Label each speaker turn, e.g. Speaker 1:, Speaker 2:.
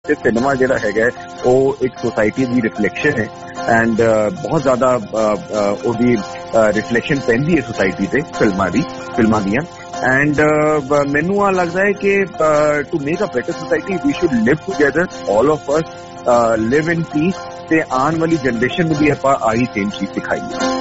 Speaker 1: ਤੇ ਸਿਨੇਮਾ ਜਿਹੜਾ ਹੈਗਾ ਉਹ ਇੱਕ ਸੋਸਾਇਟੀ ਦੀ ਰਿਫਲੈਕਸ਼ਨ ਹੈ ਐਂਡ ਬਹੁਤ ਜ਼ਿਆਦਾ ਉਹਦੀ ਰਿਫਲੈਕਸ਼ਨ ਪੈਂਦੀ ਹੈ ਸੋਸਾਇਟੀ ਤੇ ਫਿਲਮਾਂ ਦੀਆਂ ਐਂਡ ਮੈਨੂੰ ਆ ਲੱਗਦਾ ਹੈ ਕਿ to make a better society we should Liv together all of us Liv in piece ਤੇ ਆਉਣ ਵਾਲੀ ਜਨਰੇਸ਼ਨ ਨੂੰ ਵੀ ਆਪਾਂ ਆਹੀ ਸੇਮ ਚੀਜ਼ ਸਿਖਾਈਏ।